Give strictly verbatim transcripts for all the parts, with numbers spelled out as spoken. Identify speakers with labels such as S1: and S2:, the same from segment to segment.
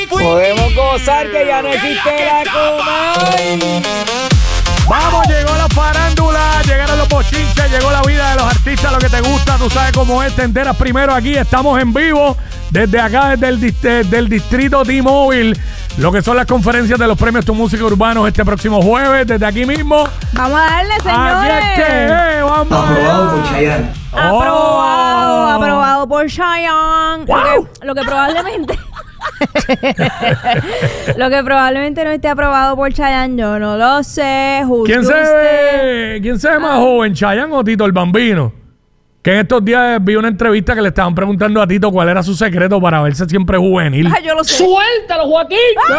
S1: Podemos gozar que ya no existe la Comay.
S2: Vamos, llegó la farándula, llegaron los bochinches, llegó la vida de los artistas, lo que te gusta, tú sabes cómo es, te enteras primero aquí, estamos en vivo, desde acá, desde el, desde el distrito T-Mobile, lo que son las conferencias de los premios Tu Música Urbanos este próximo jueves, desde aquí mismo.
S3: Vamos a darle, señores.
S2: Aquí es que, eh, vamos
S4: aprobado por Chayanne.
S3: Aprobado,
S2: Oh.
S3: aprobado por Chayanne.
S2: Wow.
S3: Lo, que, lo que probablemente... Lo que probablemente no esté aprobado por Chayanne, yo no lo sé.
S2: ¿Quién se, ve, ¿Quién se ve más
S3: Ah.
S2: joven, Chayanne o Tito el Bambino? Que en estos días vi una entrevista que le estaban preguntando a Tito cuál era su secreto para verse siempre juvenil.
S3: Ah, yo lo sé.
S1: ¡Suéltalo, Joaquín!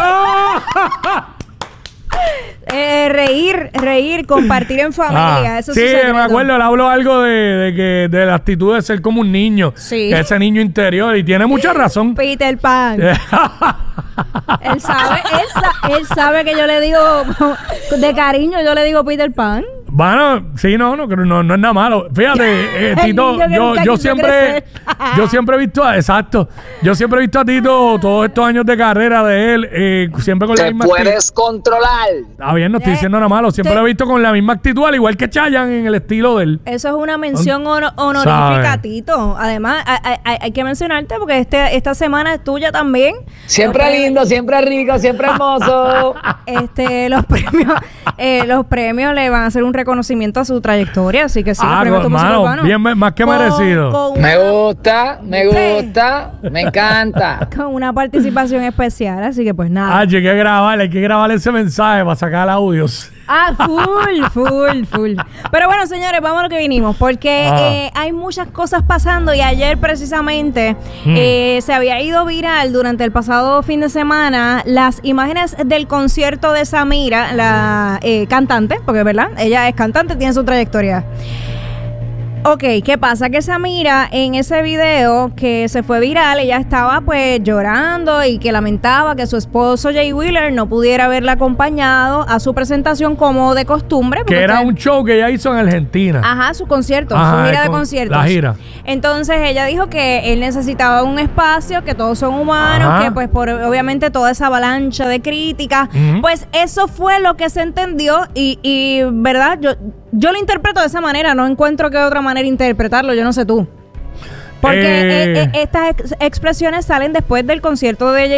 S3: Eh, reír, reír, compartir en familia.
S2: Ah,
S3: eso
S2: sí,
S3: es su secreto.
S2: me acuerdo, él habló algo de, de que de la actitud de ser como un niño,
S3: Sí.
S2: que ese niño interior, y tiene mucha razón.
S3: Peter Pan. Él sabe, él, sa- él sabe que yo le digo de cariño, yo le digo Peter Pan.
S2: Bueno, sí, no, no, no, no es nada malo. Fíjate, eh,
S3: El
S2: Tito,
S3: niño que
S2: yo,
S3: nunca
S2: yo
S3: quiso
S2: siempre,
S3: crecer.
S2: yo siempre he visto, a- exacto, yo siempre he visto a Tito todos estos años de carrera de él, eh, siempre con la
S1: Te
S2: misma actitud.
S1: puedes controlar.
S2: Está bien, no estoy
S3: Eh,
S2: diciendo nada malo, siempre
S3: te-
S2: lo he visto con la misma actitud, al igual que Chayanne en el estilo de él.
S3: Eso es una mención hono- honorífica, Tito. Además, hay, hay- hay que mencionarte porque este, esta semana es tuya también.
S1: Siempre
S3: Los premios-
S1: lindo, siempre rico, siempre hermoso.
S3: Este, los premios, eh, los premios le van a hacer un reconocimiento a su trayectoria, así que sí, los
S2: Ah,
S3: premios Tu Música
S2: mano,
S3: Urbana.
S2: bien, me- más que
S3: Con-
S2: merecido.
S3: con
S1: Me
S3: una-
S1: gusta, me gusta, me encanta.
S3: Con una participación especial, así que pues nada.
S2: Ah, hay que grabar, hay que grabar ese mensaje para sacar audios.
S3: Ah, full, full, full. Pero bueno, señores, vamos a lo que vinimos, porque
S2: Ah.
S3: eh, hay muchas cosas pasando y ayer precisamente
S2: Mm.
S3: eh, se había ido viral durante el pasado fin de semana las imágenes del concierto de Samira, la eh, cantante, porque verdad, ella es cantante, tiene su trayectoria. Ok, ¿qué pasa? Que Samira en ese video que se fue viral, ella estaba pues llorando y que lamentaba que su esposo Jay Wheeler no pudiera haberla acompañado a su presentación como de costumbre. porque
S2: Que era
S3: está-
S2: un show que ella hizo en Argentina.
S3: Ajá, su concierto,
S2: Ajá,
S3: su gira de
S2: con-
S3: conciertos.
S2: la gira.
S3: Entonces ella dijo que él necesitaba un espacio, que todos son humanos,
S2: Ajá.
S3: que pues por obviamente toda esa avalancha de críticas,
S2: Ujú.
S3: pues eso fue lo que se entendió y, y verdad, yo, yo lo interpreto de esa manera, no encuentro que otra manera interpretarlo, yo no sé tú. Porque
S2: Eh.
S3: eh, eh, estas ex- expresiones salen después del concierto de Jay